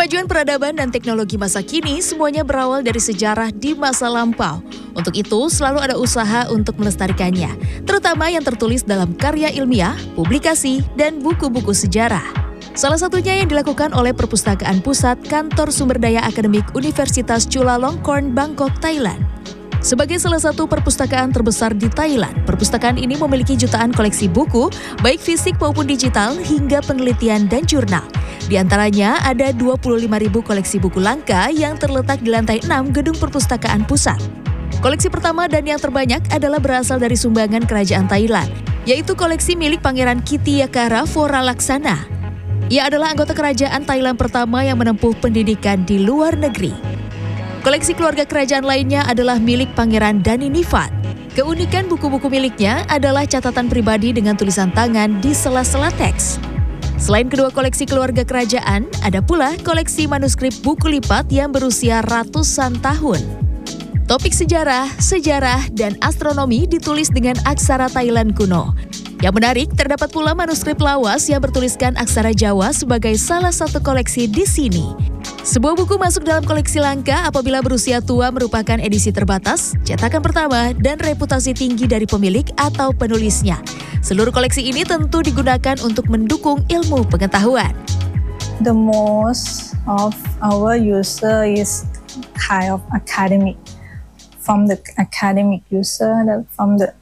Kemajuan peradaban dan teknologi masa kini semuanya berawal dari sejarah di masa lampau. Untuk itu, selalu ada usaha untuk melestarikannya, terutama yang tertulis dalam karya ilmiah, publikasi, dan buku-buku sejarah. Salah satunya yang dilakukan oleh Perpustakaan Pusat Kantor Sumber Daya Akademik Universitas Chulalongkorn, Bangkok, Thailand. Sebagai salah satu perpustakaan terbesar di Thailand, perpustakaan ini memiliki jutaan koleksi buku, baik fisik maupun digital, hingga penelitian dan jurnal. Di antaranya ada 25.000 koleksi buku langka yang terletak di lantai 6 gedung perpustakaan pusat. Koleksi pertama dan yang terbanyak adalah berasal dari sumbangan kerajaan Thailand, yaitu koleksi milik Pangeran Kittiyakara Voralaksana. Ia adalah anggota kerajaan Thailand pertama yang menempuh pendidikan di luar negeri. Koleksi keluarga kerajaan lainnya adalah milik Pangeran Daninifat. Keunikan buku-buku miliknya adalah catatan pribadi dengan tulisan tangan di sela-sela teks. Selain kedua koleksi keluarga kerajaan, ada pula koleksi manuskrip buku lipat yang berusia ratusan tahun. Topik sejarah, dan astronomi ditulis dengan aksara Thailand kuno. Yang menarik, terdapat pula manuskrip lawas yang bertuliskan aksara Jawa sebagai salah satu koleksi di sini. Sebuah buku masuk dalam koleksi langka apabila berusia tua merupakan edisi terbatas, cetakan pertama, dan reputasi tinggi dari pemilik atau penulisnya. Seluruh koleksi ini tentu digunakan untuk mendukung ilmu pengetahuan. The most of our user is kind of academic. From the academic user, from the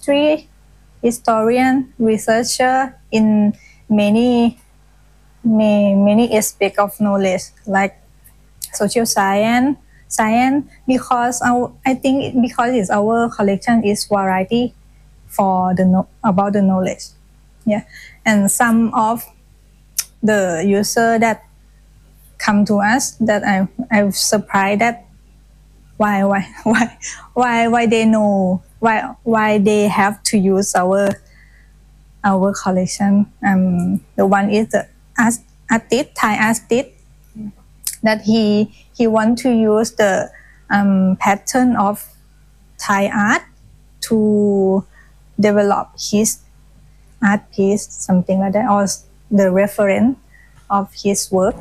historian, researcher in many aspects of knowledge, like social science, because I think because our collection is variety for about the knowledge, yeah, and some of the user that come to us that I'm surprised that why they know why they have to use our collection. The one is the Thai artist, that he want to use the pattern of Thai art to develop his art piece, something like that, or the reference of his work.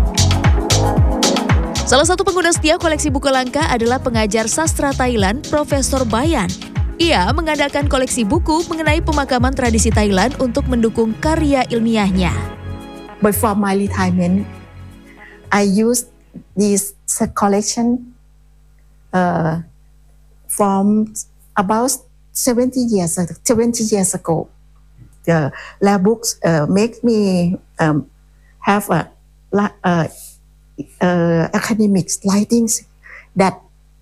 Salah satu pengguna setia koleksi buku langka adalah pengajar sastra Thailand, Profesor Bayan. Ia mengandalkan koleksi buku mengenai pemakaman tradisi Thailand untuk mendukung karya ilmiahnya. Before my retirement, I used this collection from about 20 years ago. The lab books make me have academic writings that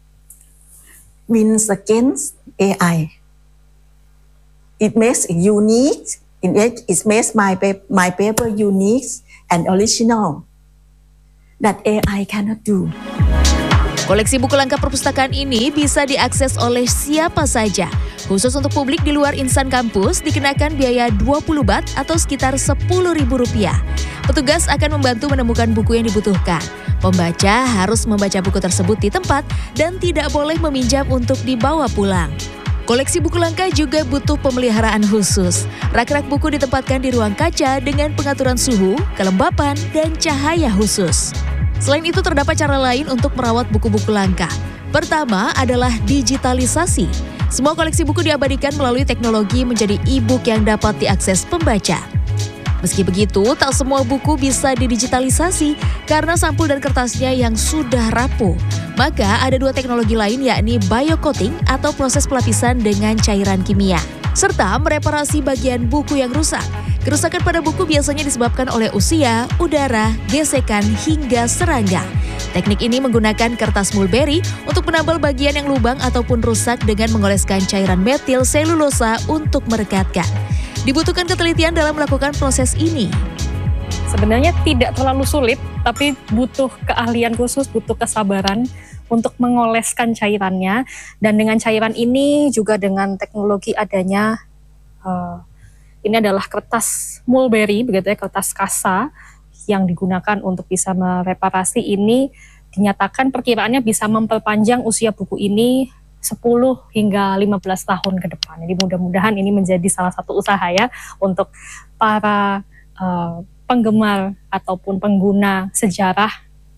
wins against AI. It makes it unique. It makes my paper unique and original that AI cannot do. Koleksi buku langka perpustakaan ini bisa diakses oleh siapa saja. Khusus untuk publik di luar insan kampus dikenakan biaya 20 baht atau sekitar Rp10.000. Petugas akan membantu menemukan buku yang dibutuhkan. Pembaca harus membaca buku tersebut di tempat dan tidak boleh meminjam untuk dibawa pulang. Koleksi buku langka juga butuh pemeliharaan khusus. Rak-rak buku ditempatkan di ruang kaca dengan pengaturan suhu, kelembapan, dan cahaya khusus. Selain itu terdapat cara lain untuk merawat buku-buku langka. Pertama adalah digitalisasi. Semua koleksi buku diabadikan melalui teknologi menjadi e-book yang dapat diakses pembaca. Meski begitu, tak semua buku bisa didigitalisasi karena sampul dan kertasnya yang sudah rapuh. Maka ada dua teknologi lain, yakni biocoating atau proses pelapisan dengan cairan kimia, serta mereparasi bagian buku yang rusak. Kerusakan pada buku biasanya disebabkan oleh usia, udara, gesekan, hingga serangga. Teknik ini menggunakan kertas mulberry untuk menambal bagian yang lubang ataupun rusak dengan mengoleskan cairan metil selulosa untuk merekatkan. Dibutuhkan ketelitian dalam melakukan proses ini. Sebenarnya tidak terlalu sulit, tapi butuh keahlian khusus, butuh kesabaran untuk mengoleskan cairannya. Dan dengan cairan ini juga dengan teknologi adanya ini adalah kertas mulberry, begitu ya, kertas kasa yang digunakan untuk bisa mereparasi ini, dinyatakan perkiraannya bisa memperpanjang usia buku ini 10 hingga 15 tahun ke depan. Jadi mudah-mudahan ini menjadi salah satu usaha ya untuk para penggemar ataupun pengguna sejarah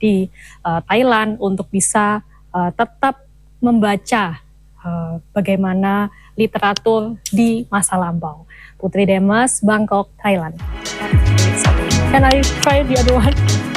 di Thailand untuk bisa tetap membaca bagaimana literatur di masa lampau. Putri Demes, Bangkok, Thailand. Can I try the other one?